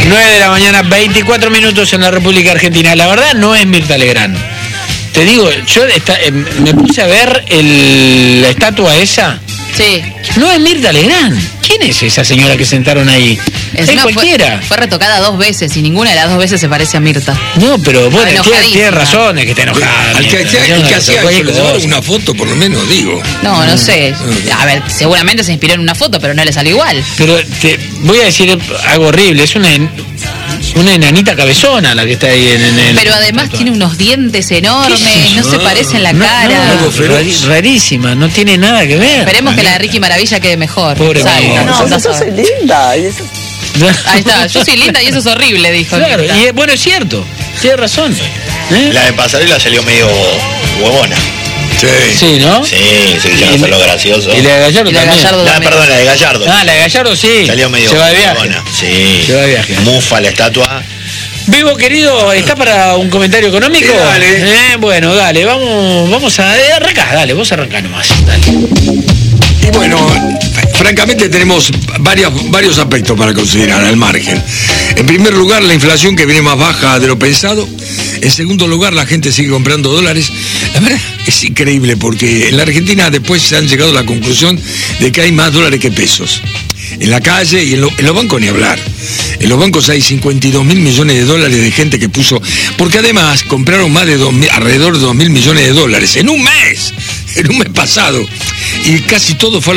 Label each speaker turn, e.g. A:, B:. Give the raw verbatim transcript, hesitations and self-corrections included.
A: nueve de la mañana, veinticuatro minutos en la República Argentina. La verdad no es Mirta Legrand. Te digo, yo esta, eh, me puse a ver el, la estatua esa.
B: Sí.
A: No es Mirta Legrand. ¿Quién es esa señora que sentaron ahí? Es cualquiera.
B: Fue, fue retocada dos veces y ninguna de las dos veces se parece a Mirta.
A: No, pero bueno, tiene, tiene razones que está enojada.
C: Al que, que, que, que hacía eso, una foto por lo menos, digo.
B: No, no sé. A ver, seguramente se inspiró en una foto, pero no le salió igual.
A: Pero te voy a decir algo horrible. Es una, una enanita cabezona la que está ahí en, en el...
B: Pero además tiene unos dientes enormes, es no se parece en la
A: no,
B: cara.
A: No, no, rarísima, no tiene nada que ver.
B: Esperemos que la de Ricky Maravilla quede mejor.
A: Pobre
B: Salta,
D: no, no, yo soy linda. Y eso...
B: Ahí está, yo soy linda y eso es horrible, dijo.
A: Claro, y bueno, es cierto, tiene razón. ¿Eh?
E: La de Pasarela salió medio huevona.
C: Sí.
A: Sí, ¿no?
E: Sí, sí, ya no lo gracioso.
A: Y la de Gallardo
B: y la de
A: también.
B: Gallardo
E: No,
B: también.
E: perdón, la de Gallardo.
A: Ah, la de Gallardo sí.
E: Salió medio
A: Se va de viaje.
E: huevona. Sí.
A: Se va de viaje.
E: Mufa la estatua.
A: Vivo, querido, ¿está para un comentario económico?
C: Sí, dale.
A: Eh, bueno, dale, vamos, vamos a eh, arrancar, dale, vos arrancá nomás, dale.
C: Y bueno, francamente tenemos varios, varios aspectos para considerar al margen. En primer lugar, la inflación que viene más baja de lo pensado. En segundo lugar, la gente sigue comprando dólares. La verdad es increíble porque en la Argentina después se han llegado a la conclusión de que hay más dólares que pesos. En la calle y en, lo, en los bancos ni hablar. En los bancos hay cincuenta y dos mil millones de dólares de gente que puso... Porque además compraron más de dos mil, alrededor de dos mil millones de dólares en un mes. En un mes pasado. Y casi todo fue a